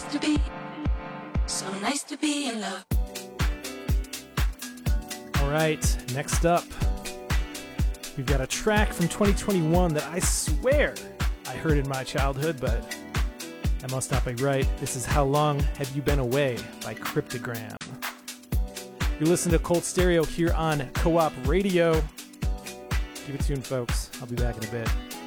to be in love. All right, next up, we've got a track from 2021 that I swear I heard in my childhood, but that must not be right. This is How Long Have You Been Away by Cryptogram. You listen to Cult Stereo here on Co-op Radio. Keep it tuned, folks. I'll be back in a bit.